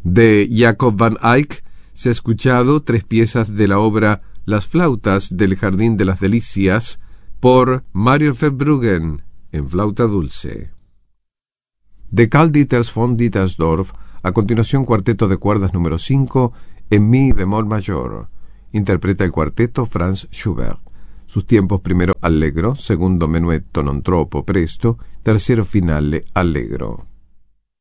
De Jacob van Eyck se ha escuchado 3 piezas de la obra Las flautas del Jardín de las Delicias por Mario Verbruggen en flauta dulce. De Carl Dieters von Dietersdorf, a continuación cuarteto de cuerdas número 5 en mi bemol mayor. Interpreta el cuarteto Franz Schubert. Sus tiempos: primero allegro, segundo menuetto non troppo presto, tercero finale allegro.